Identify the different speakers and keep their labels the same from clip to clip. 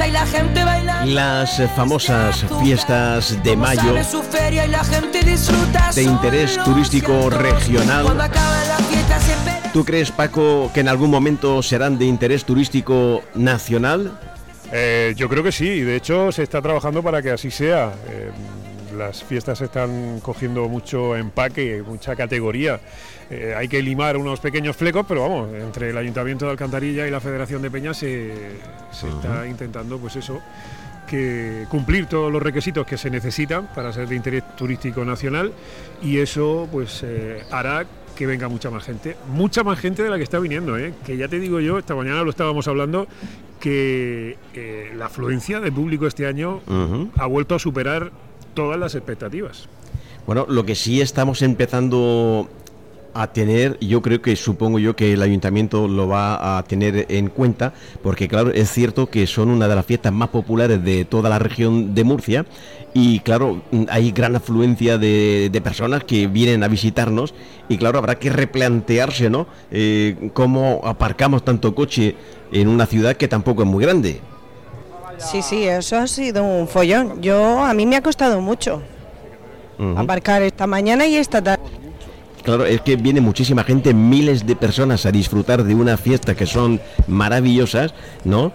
Speaker 1: fiesta y la gente baila.
Speaker 2: Las famosas fiestas de mayo
Speaker 1: Sale su feria y la gente disfruta
Speaker 2: de interés
Speaker 1: solo
Speaker 2: turístico
Speaker 1: haciendo
Speaker 2: regional.
Speaker 1: Cuando acaba la fiesta se espera.
Speaker 2: ¿Tú crees, Paco, que en algún momento serán de interés turístico nacional?
Speaker 3: Yo creo que sí, y de hecho se está trabajando para que así sea. Las fiestas están cogiendo mucho empaque, mucha categoría. Hay que limar unos pequeños flecos, pero vamos, entre el Ayuntamiento de Alcantarilla y la Federación de Peñas se está intentando, pues eso, que cumplir todos los requisitos que se necesitan para ser de interés turístico nacional, y eso pues hará que venga mucha más gente de la que está viniendo, que ya te digo yo, esta mañana lo estábamos hablando, que la afluencia de público este año ha vuelto a superar todas las expectativas.
Speaker 2: Bueno, lo que sí estamos empezando a tener, yo creo que, supongo yo que el ayuntamiento lo va a tener en cuenta, porque claro, es cierto que son una de las fiestas más populares de toda la región de Murcia, y claro, hay gran afluencia de personas que vienen a visitarnos, y claro, habrá que replantearse, ¿no? Cómo aparcamos tanto coche en una ciudad que tampoco es muy grande.
Speaker 4: Sí, eso ha sido un follón. A mí me ha costado mucho aparcar esta mañana y esta tarde.
Speaker 2: Claro, es que viene muchísima gente, miles de personas a disfrutar de una fiesta que son maravillosas, ¿no?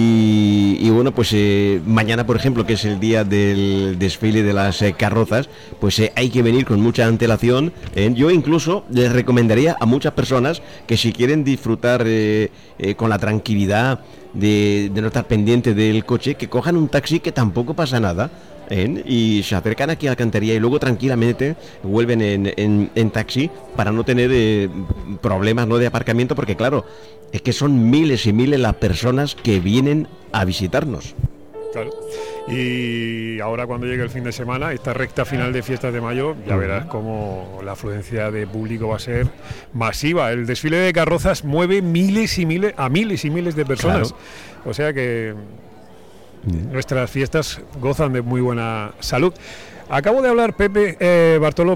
Speaker 2: Y bueno, pues mañana, por ejemplo, que es el día del desfile de las carrozas, pues hay que venir con mucha antelación. Yo incluso les recomendaría a muchas personas que si quieren disfrutar con la tranquilidad de no estar pendiente del coche, que cojan un taxi, que tampoco pasa nada. Y se acercan aquí a Alcantarilla y luego tranquilamente vuelven en taxi para no tener problemas, ¿no?, de aparcamiento, porque claro, es que son miles y miles las personas que vienen a visitarnos.
Speaker 3: Claro. Y ahora cuando llegue el fin de semana, esta recta final de fiestas de mayo, ya verás cómo la afluencia de público va a ser masiva. El desfile de carrozas mueve miles y miles de personas. Claro. O sea que nuestras fiestas gozan de muy buena salud. Acabo de hablar, Bartolo,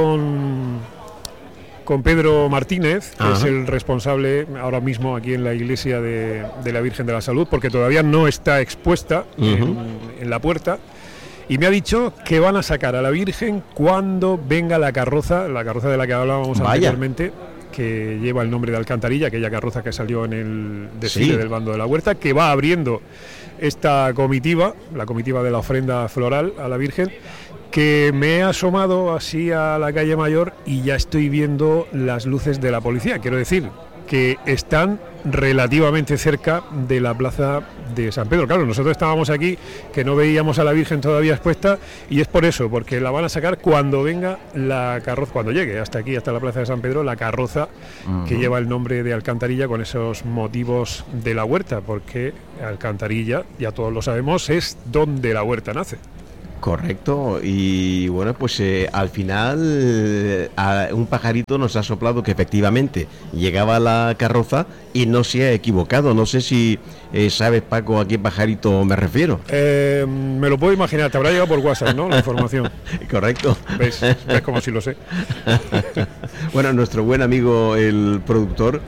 Speaker 3: con Pedro Martínez, que es el responsable ahora mismo aquí en la iglesia de la Virgen de la Salud, porque todavía no está expuesta en la puerta, y me ha dicho que van a sacar a la Virgen cuando venga la carroza de la que hablábamos anteriormente, que lleva el nombre de Alcantarilla, aquella carroza que salió en el desfile del bando de la Huerta, que va abriendo esta comitiva, la comitiva de la ofrenda floral a la Virgen, que me he asomado así a la calle Mayor y ya estoy viendo las luces de la policía. Quiero decir que están relativamente cerca de la plaza de San Pedro. Claro, nosotros estábamos aquí que no veíamos a la Virgen todavía expuesta, y es por eso, porque la van a sacar cuando venga la carroza, cuando llegue hasta aquí, hasta la plaza de San Pedro, la carroza que lleva el nombre de Alcantarilla con esos motivos de la huerta, porque Alcantarilla, ya todos lo sabemos, es donde la huerta nace.
Speaker 2: Correcto, y bueno, pues al final un pajarito nos ha soplado que efectivamente llegaba la carroza y no se ha equivocado. No sé si sabes, Paco, a qué pajarito me refiero.
Speaker 3: Me lo puedo imaginar, te habrá llegado por WhatsApp, ¿no?, la información.
Speaker 2: Correcto.
Speaker 3: ¿Ves como si lo sé?
Speaker 2: Bueno, nuestro buen amigo el productor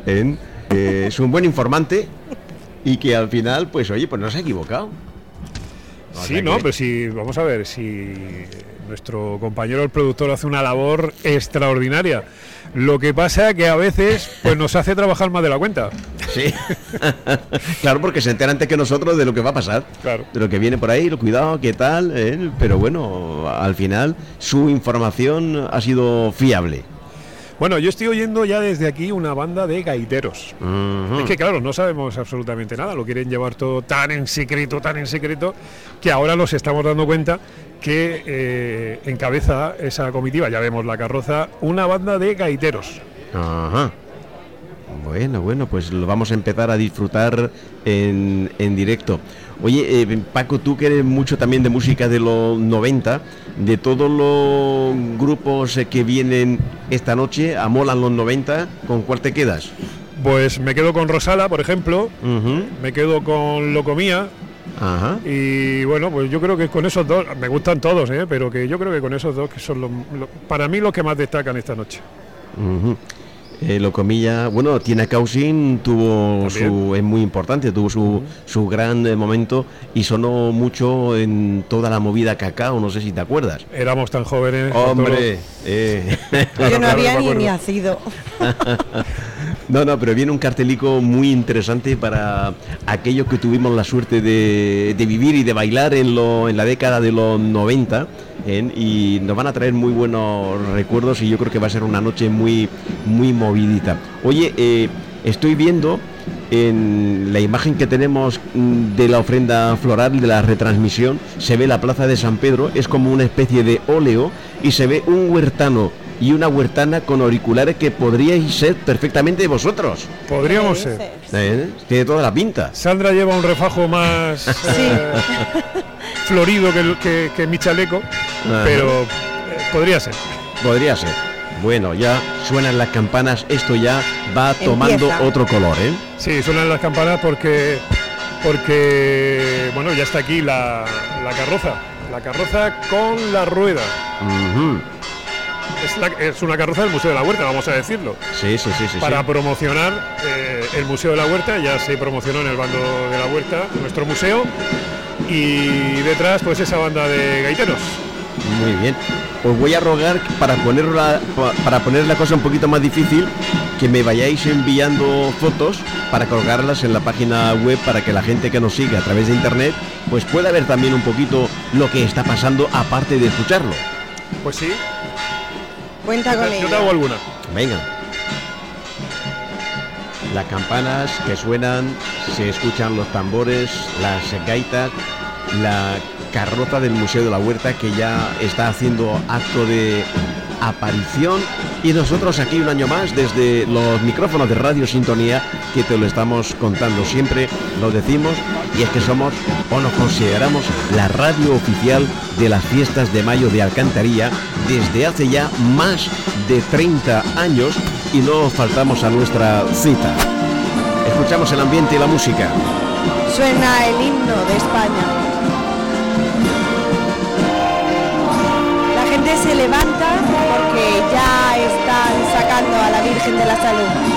Speaker 2: es un buen informante, y que al final, pues oye, pues no se ha equivocado.
Speaker 3: Sí, no, pero si, vamos a ver, si nuestro compañero el productor hace una labor extraordinaria. Lo que pasa que a veces pues nos hace trabajar más de la cuenta.
Speaker 2: Sí, claro, porque se entera antes que nosotros de lo que va a pasar,
Speaker 3: claro,
Speaker 2: de lo que viene por ahí, lo cuidado, qué tal, pero bueno, al final su información ha sido fiable.
Speaker 3: Bueno, yo estoy oyendo ya desde aquí una banda de gaiteros. Es que claro, no sabemos absolutamente nada, lo quieren llevar todo tan en secreto, que ahora nos estamos dando cuenta que encabeza esa comitiva, ya vemos la carroza, una banda de gaiteros.
Speaker 2: Ajá. Bueno, pues lo vamos a empezar a disfrutar en directo. Oye, Paco, tú que eres mucho también de música de los 90, de todos los grupos que vienen esta noche, amolan los 90, ¿con cuál te quedas?
Speaker 3: Pues me quedo con Rosala, por ejemplo, me quedo con Locomía.
Speaker 2: Ajá.
Speaker 3: Y bueno, pues yo creo que con esos dos, me gustan todos, pero que yo creo que con esos dos que son para mí los que más destacan esta noche.
Speaker 2: Locomilla, bueno, Tina Cousin tuvo
Speaker 3: También.
Speaker 2: es muy importante, tuvo su gran momento y sonó mucho en toda la movida cacao, no sé si te acuerdas.
Speaker 3: Éramos tan jóvenes.
Speaker 2: Hombre,
Speaker 4: Yo no había
Speaker 3: me
Speaker 4: ni
Speaker 3: acuerdo.
Speaker 4: nacido.
Speaker 2: No, pero viene un cartelico muy interesante para aquellos que tuvimos la suerte de vivir y de bailar en la década de los 90, y nos van a traer muy buenos recuerdos y yo creo que va a ser una noche muy, muy movidita. Oye, estoy viendo en la imagen que tenemos de la ofrenda floral, de la retransmisión, se ve la plaza de San Pedro, es como una especie de óleo y se ve un huertano y una huertana con auriculares que podríais ser perfectamente vosotros.
Speaker 3: Podríamos ser.
Speaker 2: Tiene toda la pinta.
Speaker 3: Sandra lleva un refajo más florido que mi chaleco,
Speaker 2: Ajá.
Speaker 3: pero podría ser.
Speaker 2: Podría ser. Bueno, ya suenan las campanas, esto ya va tomando
Speaker 4: Empieza.
Speaker 2: otro color, ¿eh?
Speaker 3: Sí, suenan las campanas porque bueno, ya está aquí la carroza con la rueda.
Speaker 2: Ujú.
Speaker 3: Es una carroza del Museo de la Huerta, vamos a decirlo.
Speaker 2: Sí.
Speaker 3: Para promocionar el Museo de la Huerta, ya se promocionó en el bando de la Huerta, nuestro museo, y detrás pues esa banda de gaiteros.
Speaker 2: Muy bien. Os voy a rogar para poner la cosa un poquito más difícil, que me vayáis enviando fotos para colgarlas en la página web para que la gente que nos sigue a través de internet pues pueda ver también un poquito lo que está pasando aparte de escucharlo.
Speaker 3: Pues sí,
Speaker 4: Cuenta con
Speaker 3: yo te hago
Speaker 4: ello.
Speaker 3: alguna.
Speaker 2: Venga. Las campanas que suenan, se escuchan los tambores, las gaitas, la carroza del Museo de la Huerta que ya está haciendo acto de aparición, y nosotros aquí un año más desde los micrófonos de Radio Sintonía que te lo estamos contando, siempre lo decimos, y es que somos o nos consideramos la radio oficial de las fiestas de mayo de Alcantarilla desde hace ya más de 30 años y no faltamos a nuestra cita. Escuchamos el ambiente y la música.
Speaker 4: Suena el himno de España. La gente se levanta porque ya están sacando a la Virgen de la Salud.